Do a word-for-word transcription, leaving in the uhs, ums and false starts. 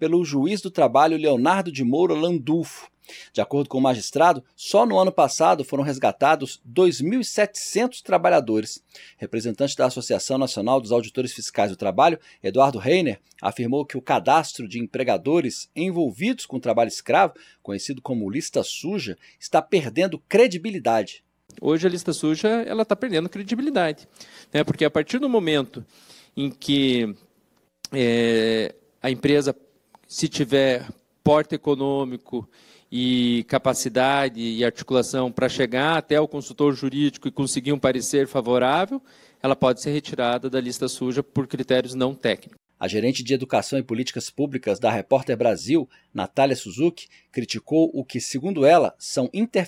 pelo juiz do trabalho Leonardo de Moura Landulfo. De acordo com o magistrado, só no ano passado foram resgatados dois mil e setecentos trabalhadores. Representante da Associação Nacional dos Auditores Fiscais do Trabalho, Eduardo Reiner, afirmou que o cadastro de empregadores envolvidos com trabalho escravo, conhecido como lista suja, está perdendo credibilidade. Hoje a lista suja ela está perdendo credibilidade, né? Porque a partir do momento em que é, a empresa, se tiver porte econômico e capacidade e articulação para chegar até o consultor jurídico e conseguir um parecer favorável, ela pode ser retirada da lista suja por critérios não técnicos. A gerente de Educação e Políticas Públicas da Repórter Brasil, Natália Suzuki, criticou o que, segundo ela, são interferências